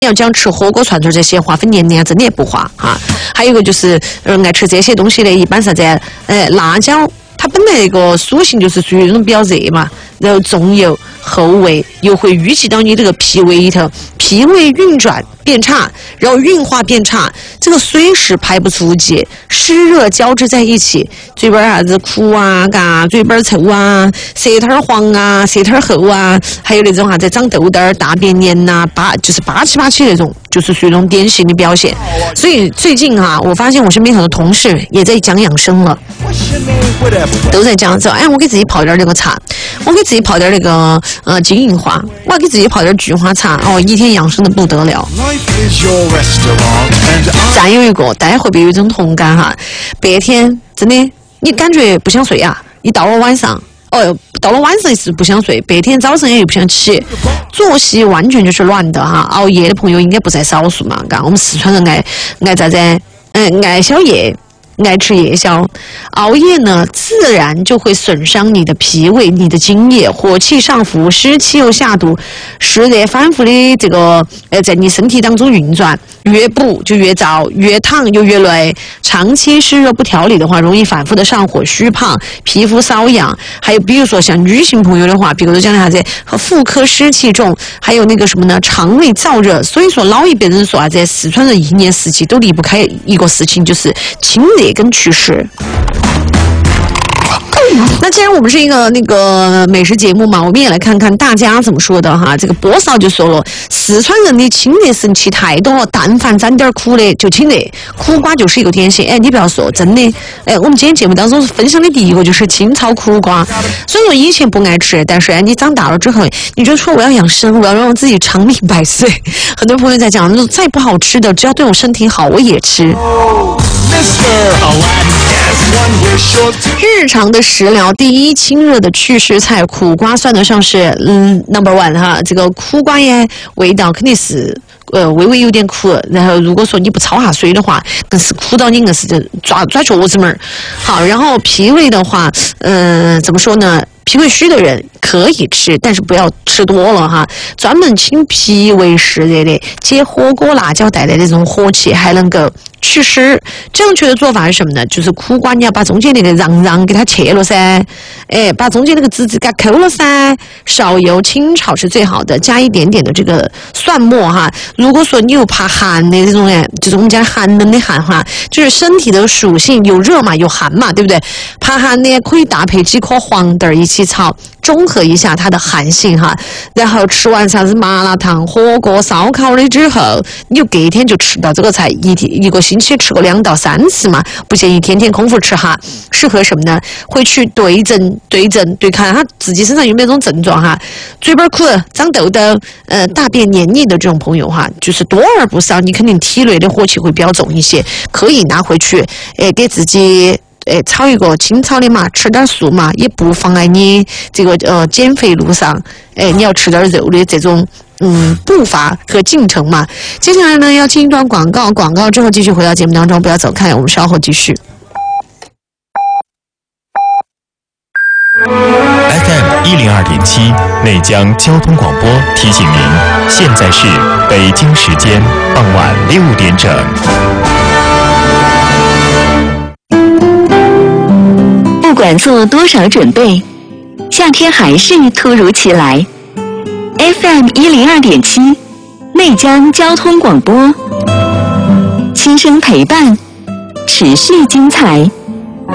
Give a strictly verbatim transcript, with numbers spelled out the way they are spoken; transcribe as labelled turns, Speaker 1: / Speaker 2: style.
Speaker 1: 要讲吃火锅、串串这些花分年龄啊，真的也不花哈。还有一个就是，呃，爱吃这些东西的，一般啥子？呃，辣椒，它本来那个属性就是属于那种比较热嘛，然后重油厚味，又会淤积到你这个脾胃里头，脾胃运转变差，然后运化变差，这个水是排不出去，湿热交织在一起，嘴巴啥子苦啊，嘎，嘴巴臭啊，舌头黄啊，舌头厚啊，还有那种啥子长痘痘、大便黏呐、八就是八七八七那种，就是属于那种典型的表现。所以最近哈、啊，我发现我身边很多同事也在讲养生了，都在讲说，哎，我给自己泡点那个茶，我给自己泡点那个呃金银花，我要给自己泡点菊花茶，哦，一天养生的不得了。再有一个，大家会不会有一种同感哈？白天真的你感觉不想睡啊，一到了晚上，哦，到了晚上是不想睡，白天早上也又不想起，作息完全就是乱的哈。熬夜的朋友应该不在少数嘛，嘎，我们四川人爱爱咋子？嗯，爱宵夜。爱吃夜宵，熬夜呢，自然就会损伤你的脾胃、你的津液，火气上浮，湿气又下毒，湿热反复的这个呃，在你身体当中运转，越补就越燥，越烫又越累。长期湿热不调理的话，容易反复的上火、虚胖、皮肤瘙痒。还有比如说像女性朋友的话，比如说讲的啥子和妇科湿气重，还有那个什么呢，肠胃燥热。所以说老一辈人说啊，在四川人一年四季都离不开一个事情，就是清热跟祛湿。那既然我们是一个那个美食节目嘛，我们也来看看大家怎么说的哈。这个波嫂就说了，四川人的清热神器太多了，但凡沾点苦的就清热，苦瓜就是一个典型。哎，你不要说，真的，哎，我们今天节目当中分享的第一个就是清炒苦瓜。虽然说以前不爱吃，但是你长大了之后，你就说我要养生，我要让自己长命百岁。很多朋友在讲，再不好吃的，只要对我身体好，我也吃。日常的食疗第一清热的祛湿菜，苦瓜算得上是嗯 number one 哈。这个苦瓜呀，味道肯定是呃微微有点苦，然后如果说你不焯下水的话，更是苦到你硬是抓抓脚子门儿。好，然后脾胃的话，嗯、呃，怎么说呢？脾胃虚的人可以吃，但是不要吃多了哈。专门清脾胃湿热的，解火锅辣椒带来的这种火气，还能够祛湿。正确的做法是什么呢？就是苦瓜你要把中间那个瓤瓤给它切了噻，哎，把中间那个籽籽给它抠了噻。少油清炒是最好的，加一点点的这个蒜末哈。如果说你有怕寒的这种哎，就是我们讲寒冷的寒哈，就是身体的属性有热嘛，有寒嘛，对不对？怕寒的可以搭配几颗黄豆一起炒，中和一下它的寒性哈。然后吃完啥子麻辣烫、火锅、烧烤的之后，你就隔一天就吃到这个菜，一天一个星期吃个两到三次嘛，不建议天天空腹吃哈。适合什么呢？会去对症对症对看他自己身上有没有这种症状哈。嘴巴苦、长痘痘、呃大便黏腻的这种朋友哈，就是多而不少，你肯定体内的火气会比较重一些，可以拿回去，哎，给自己。诶，炒一个清炒的嘛，吃点素嘛，也不妨碍你这个呃减肥路上，诶，你要吃点肉的这种嗯步伐和进程嘛。接下来呢，要进一段广告，广告之后继续回到节目当中，不要走开，我们稍后继续。
Speaker 2: F M 一零二点七内江交通广播提醒您，现在是北京时间傍晚六点整。
Speaker 3: 不管做多少准备，夏天还是突如其来。F M 一零二点七，内江交通广播，轻声陪伴，持续精彩。